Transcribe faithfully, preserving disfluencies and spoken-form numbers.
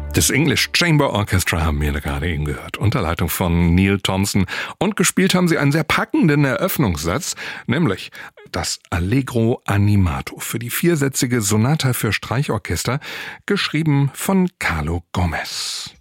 Das English Chamber Orchestra haben wir da gerade eben gehört, unter Leitung von Neil Thompson. Und gespielt haben sie einen sehr packenden Eröffnungssatz, nämlich das Allegro Animato für die viersätzige Sonata für Streichorchester, geschrieben von Carlo Gomez.